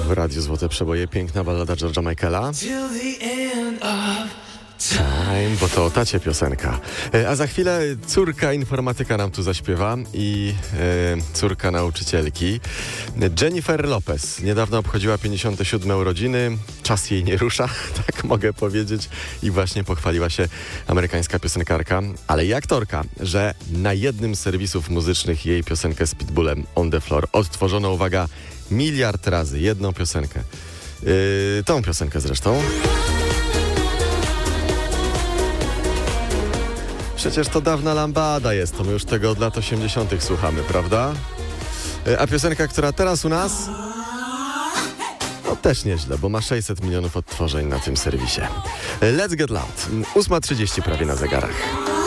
W Radiu Złote Przeboje piękna ballada George'a Michaela. Time, bo to o tacie piosenka. A za chwilę córka informatyka nam tu zaśpiewa i córka nauczycielki. Jennifer Lopez niedawno obchodziła 57 urodziny. Czas jej nie rusza, tak mogę powiedzieć. I właśnie pochwaliła się amerykańska piosenkarka, ale i aktorka, że na jednym z serwisów muzycznych jej piosenkę z Pitbullem On The Floor odtworzono, uwaga, 1 miliard razy. Jedną piosenkę. Tą piosenkę zresztą. Przecież to dawna lambada jest, to my już tego od lat 80. słuchamy, prawda? A piosenka, która teraz u nas? No też nieźle, bo ma 600 milionów odtworzeń na tym serwisie. Let's Get Loud. 8:30 prawie na zegarach.